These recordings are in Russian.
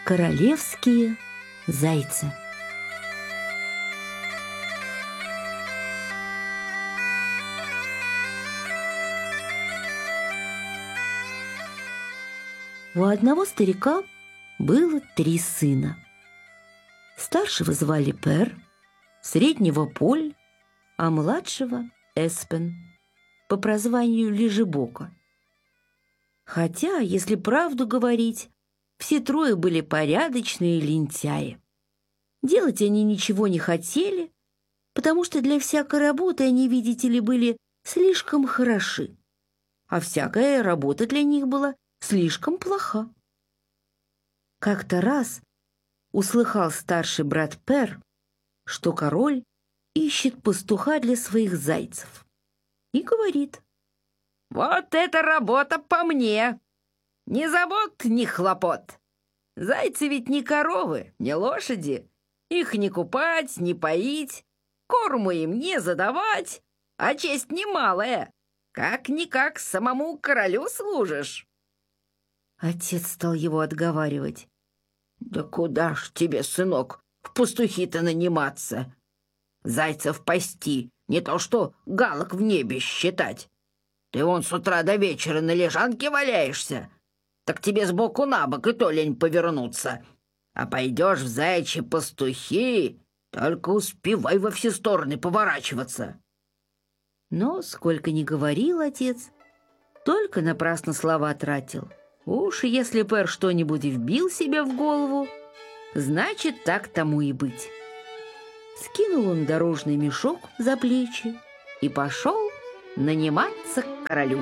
Королевские зайцы. У одного старика было 3 сына. Старшего звали Пер, среднего Поль, а младшего Эспен, по прозванию Лежебока. Хотя, если правду говорить, все 3 были порядочные лентяи. Делать они ничего не хотели, потому что для всякой работы они, видите ли, были слишком хороши, а всякая работа для них была слишком плоха. Как-то раз услыхал старший брат Пер, что король ищет пастуха для своих зайцев, и говорит: «Вот эта работа по мне! Ни забот, ни хлопот! Зайцы ведь не коровы, не лошади. Их не купать, не поить, корму им не задавать, а честь немалая. Как-никак самому королю служишь». Отец стал его отговаривать. «Да куда ж тебе, сынок, в пастухи-то наниматься? Зайцев пасти, не то что галок в небе считать. Ты вон с утра до вечера на лежанке валяешься, так тебе сбоку на бок и то лень повернуться. А пойдешь в заячьи пастухи, только успевай во все стороны поворачиваться». Но, сколько ни говорил отец, только напрасно слова тратил. Уж если Пер что-нибудь вбил себе в голову, значит, так тому и быть. Скинул он дорожный мешок за плечи и пошел наниматься к королю.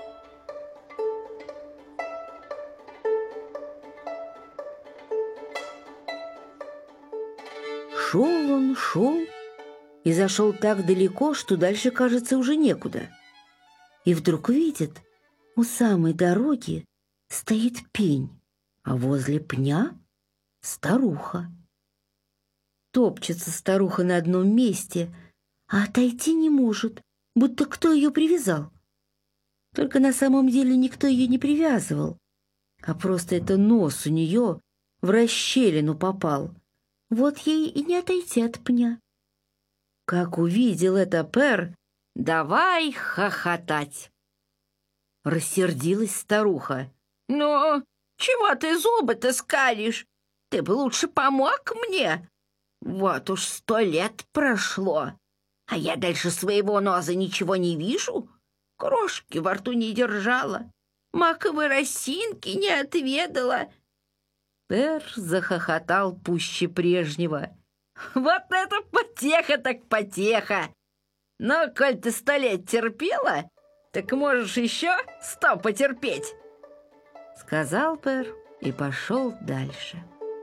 Шел и зашел так далеко, что дальше, кажется, уже некуда. И вдруг видит, у самой дороги стоит пень, а возле пня старуха. Топчется старуха на одном месте, а отойти не может, будто кто ее привязал. Только на самом деле никто ее не привязывал, а просто это нос у нее в расщелину попал. Вот ей и не отойти от пня. Как увидел это Пер, давай хохотать. Рассердилась старуха. «Ну, чего ты зубы-то скалишь? Ты бы лучше помог мне. Вот уж 100 лет прошло, а я дальше своего носа ничего не вижу. Крошки во рту не держала, маковой росинки не отведала». Пер захохотал пуще прежнего. «Вот это потеха так потеха! Но, коль ты 100 лет терпела, так можешь еще 100 потерпеть», — сказал Пер и пошел дальше.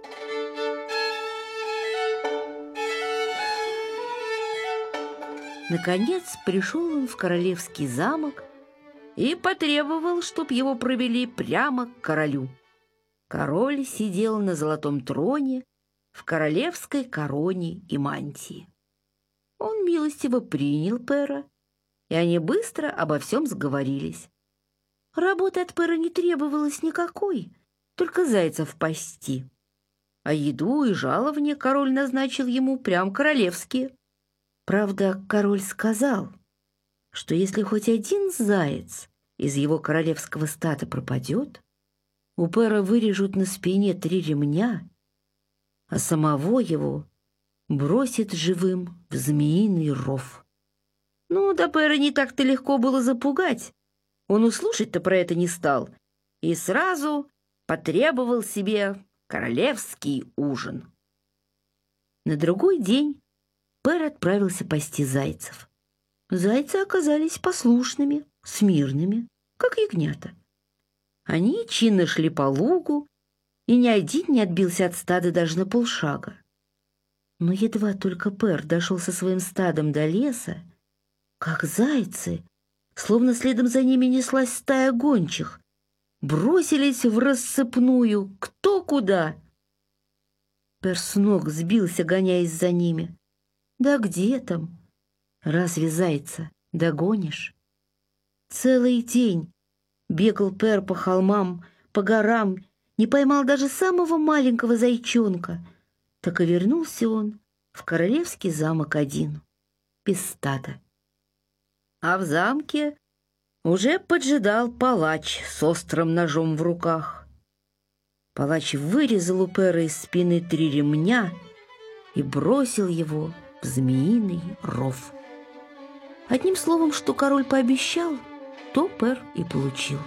Наконец пришел он в королевский замок и потребовал, чтоб его провели прямо к королю. Король сидел на золотом троне в королевской короне и мантии. Он милостиво принял Пера, и они быстро обо всем сговорились. Работы от Пера не требовалось никакой, только зайцев пасти. А еду и жалование король назначил ему прям королевские. Правда, король сказал, что если хоть один заяц из его королевского стада пропадет, у Пера вырежут на спине 3 ремня, а самого его бросит живым в змеиный ров. Ну, да Пера не так-то легко было запугать. Он услышать-то про это не стал и сразу потребовал себе королевский ужин. На другой день Пер отправился пасти зайцев. Зайцы оказались послушными, смирными, как ягнята. Они чинно шли по лугу, и ни один не отбился от стада даже на полшага. Но едва только Пер дошел со своим стадом до леса, как зайцы, словно следом за ними неслась стая гончих, бросились в рассыпную кто куда. Пер с ног сбился, гоняясь за ними. Да где там? Разве зайца догонишь? Целый день бегал Пер по холмам, по горам не поймал даже самого маленького зайчонка. Так и вернулся он в королевский замок один, без стада. А в замке уже поджидал палач с острым ножом в руках. Палач вырезал у Пэра из спины 3 ремня и бросил его в змеиный ров. Одним словом, что король пообещал, то Пэр и получил.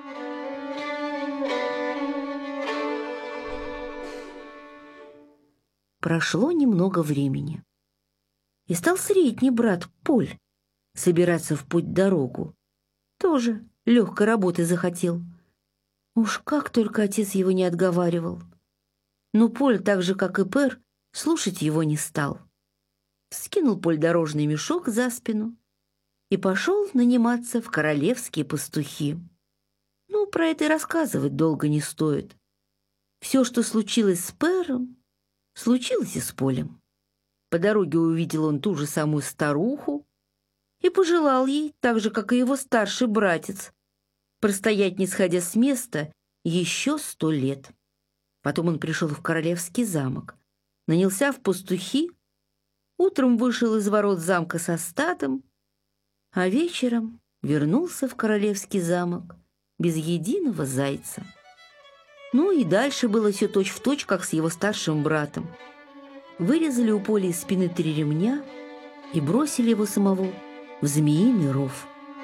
Прошло немного времени, и стал средний брат Поль собираться в путь-дорогу. Тоже легкой работы захотел. Уж как только отец его не отговаривал. Но Поль, так же, как и Пэр, слушать его не стал. Скинул Поль дорожный мешок за спину и пошел наниматься в королевские пастухи. Ну, про это и рассказывать долго не стоит. Все, что случилось с Пэром, случилось и с Полем. По дороге увидел он ту же самую старуху и пожелал ей, так же, как и его старший братец, простоять, не сходя с места, еще 100 лет. Потом он пришел в королевский замок, нанялся в пастухи, утром вышел из ворот замка со стадом, а вечером вернулся в королевский замок без единого зайца. Ну и дальше было все точь-в-точь, как с его старшим братом. Вырезали у Поля из спины 3 ремня и бросили его самого в змеиный ров.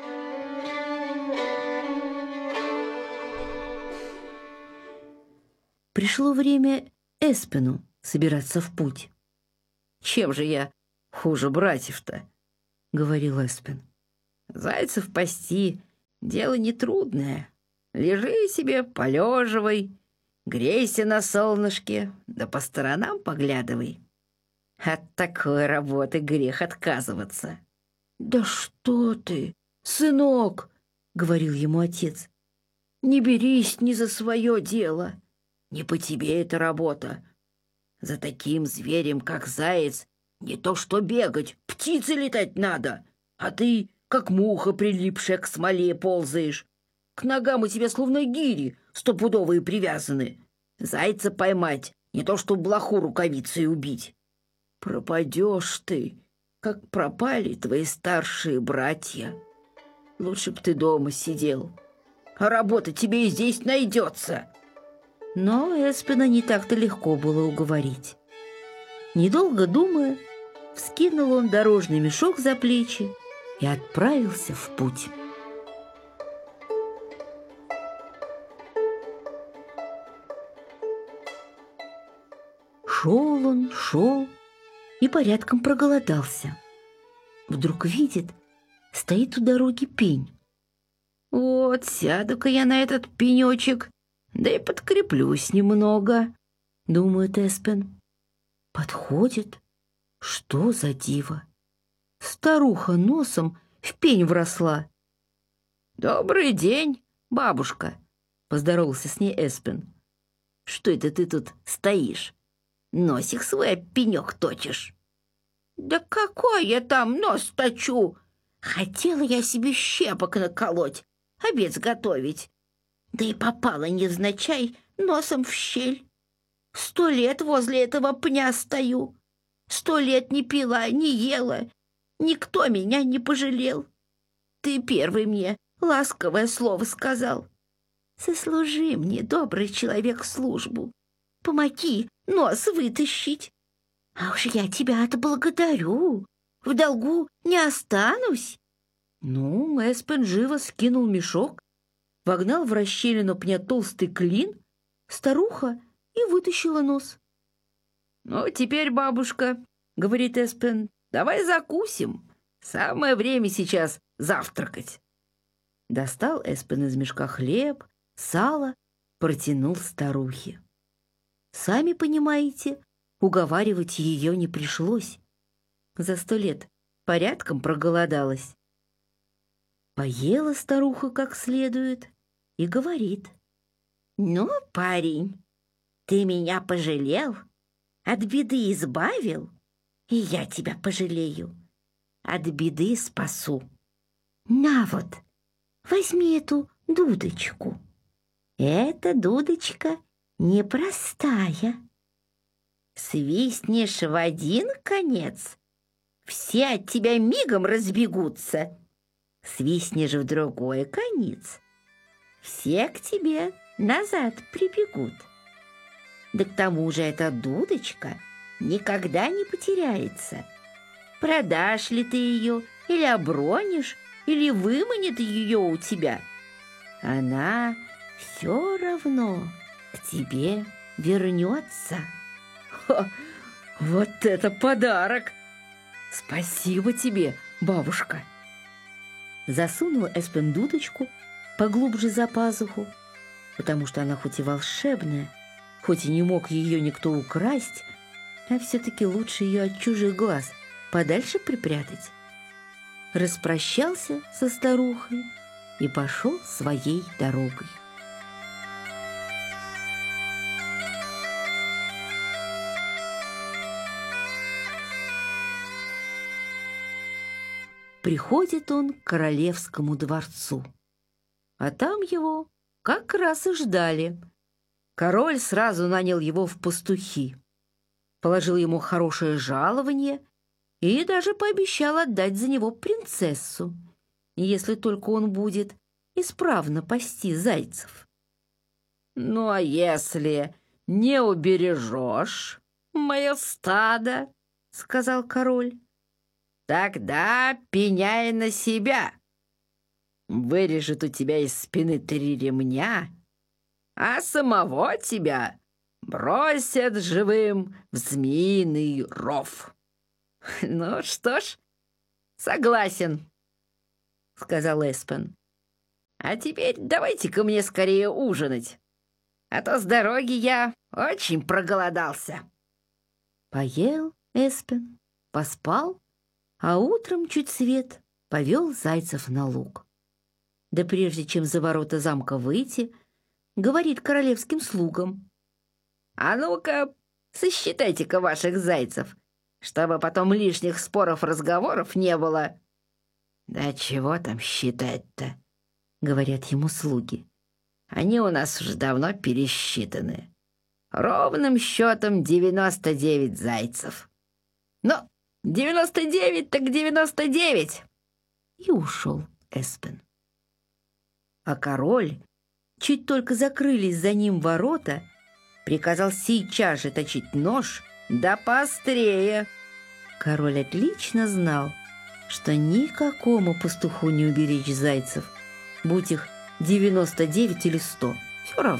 Пришло время Эспену собираться в путь. «Чем же я хуже братьев-то?» — говорил Эспен. «Зайцев пасти — дело нетрудное. Лежи себе, полеживай, грейся на солнышке, да по сторонам поглядывай. От такой работы грех отказываться». «Да что ты, сынок!» — говорил ему отец. «Не берись ни за свое дело. Не по тебе эта работа. За таким зверем, как заяц, не то что бегать, птицы летать надо, а ты, как муха, прилипшая к смоле, ползаешь. К ногам у тебя словно гири стопудовые привязаны. Зайца поймать, не то что блоху рукавицей убить. Пропадешь ты, как пропали твои старшие братья. Лучше б ты дома сидел, а работа тебе и здесь найдется». Но Эспена не так-то легко было уговорить. Недолго думая, вскинул он дорожный мешок за плечи и отправился в путь. Шел он, шел и порядком проголодался. Вдруг видит, стоит у дороги пень. «Вот, сяду-ка я на этот пенечек, да и подкреплюсь немного», — думает Эспен. Подходит. Что за диво? Старуха носом в пень вросла. «Добрый день, бабушка», — поздоровался с ней Эспен. «Что это ты тут стоишь? Носик свой об пенек точишь?» «Да какой я там нос точу? Хотела я себе щепок наколоть, обед готовить. Да и попала невзначай носом в щель. 100 лет возле этого пня стою. 100 лет не пила, не ела. Никто меня не пожалел. Ты первый мне ласковое слово сказал. Сослужи мне, добрый человек, службу. Помоги нос вытащить. А уж я тебя отблагодарю. В долгу не останусь». Ну, Эспен живо скинул мешок, вогнал в расщелину пня толстый клин, старуха и вытащила нос. «Ну, теперь, бабушка, — говорит Эспен, — давай закусим. Самое время сейчас завтракать». Достал Эспен из мешка хлеб, сало, протянул старухе. Сами понимаете, уговаривать ее не пришлось. За 100 лет порядком проголодалась. Поела старуха как следует и говорит: «Ну, парень, ты меня пожалел, от беды избавил, и я тебя пожалею, от беды спасу. На вот, возьми эту дудочку. Эта дудочка непростая. Свистнешь в один конец, все от тебя мигом разбегутся. Свистнешь в другой конец, все к тебе назад прибегут. Да к тому же эта дудочка никогда не потеряется. Продашь ли ты ее, или обронишь, или выманит ее у тебя, она все равно к тебе вернется. Ха, вот это подарок! Спасибо тебе, бабушка. Засунул Эспен дудочку поглубже за пазуху, потому что она хоть и волшебная, хоть и не мог ее никто украсть, а все-таки лучше ее от чужих глаз подальше припрятать. Распрощался со старухой и пошел своей дорогой. Приходит он к королевскому дворцу, а там его как раз и ждали. Король сразу нанял его в пастухи, положил ему хорошее жалование и даже пообещал отдать за него принцессу, если только он будет исправно пасти зайцев. Ну, а если не убережешь мое стадо, — сказал король, — тогда пеняй на себя. Вырежет у тебя из спины 3 ремня, а самого тебя бросят живым в змеиный ров. Ну что ж, согласен, — сказал Эспен. А теперь давайте-ка мне скорее ужинать, а то с дороги я очень проголодался. Поел Эспен, поспал, а утром чуть свет повел зайцев на луг. Да прежде чем за ворота замка выйти, говорит королевским слугам: «А ну-ка, сосчитайте-ка ваших зайцев, чтобы потом лишних споров-разговоров не было». «Да чего там считать-то?» — говорят ему слуги. «Они у нас уже давно пересчитаны. Ровным счетом 99 зайцев. Но 99 так 99!» И ушел Эспен. А король, чуть только закрылись за ним ворота, приказал сейчас же точить нож, да поострее. Король отлично знал, что никакому пастуху не уберечь зайцев, будь их 99 или 100, все равно.